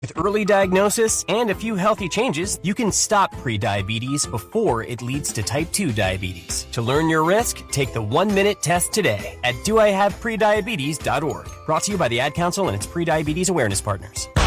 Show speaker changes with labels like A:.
A: With early diagnosis and a few healthy changes, you can stop prediabetes before it leads to type 2 diabetes. To learn your risk, take the 1-minute test today at doihaveprediabetes.org. Brought to you by the Ad Council and its prediabetes awareness partners.